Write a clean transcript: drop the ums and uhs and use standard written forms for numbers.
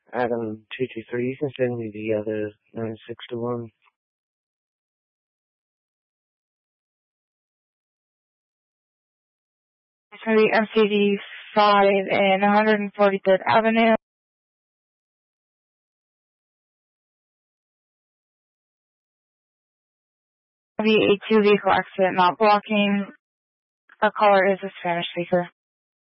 Adam 223. You can send me the other 961. It's going to be MCD 5 and 143rd Avenue. Be a 2-vehicle accident, not blocking. Our caller is a Spanish speaker.